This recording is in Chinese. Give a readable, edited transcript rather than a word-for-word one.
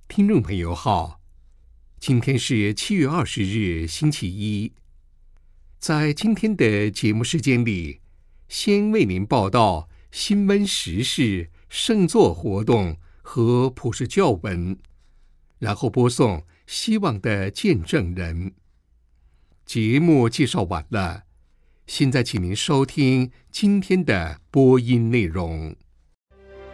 听众朋友好，今天是7月20日，星期一。在今天的节目时间里，先为您报道新闻时事、圣座活动和普世教文，然后播送希望的见证人。节目介绍完了，现在请您收听今天的播音内容。